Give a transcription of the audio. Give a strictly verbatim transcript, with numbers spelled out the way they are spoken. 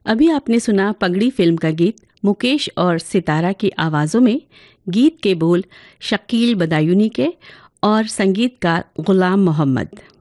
अभी आपने सुना पगड़ी फिल्म का गीत मुकेश और सितारा की आवाज़ों में। गीत के बोल शकील बदायूनी के और संगीतकार गुलाम मोहम्मद।